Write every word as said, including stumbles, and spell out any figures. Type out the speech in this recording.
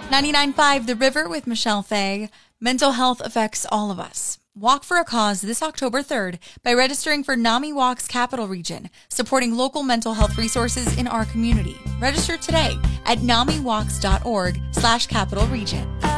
ninety-nine point five The River with Michelle Fay. Mental health affects all of us. Walk for a cause this October third by registering for NAMI Walks Capital Region, supporting local mental health resources in our community. Register today at namiwalks.org slash capital region.